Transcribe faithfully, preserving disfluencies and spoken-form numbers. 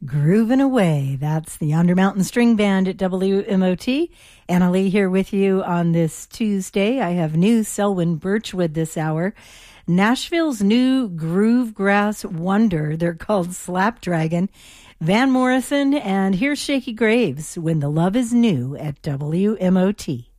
Groovin' Away. That's the Undermountain String Band at W M O T. Anna Lee here with you on this Tuesday. I have new Selwyn Birchwood this hour. Nashville's new Groovegrass wonder. They're called Slapdragon. Van Morrison, and here's Shakey Graves, When the Love is New at W M O T.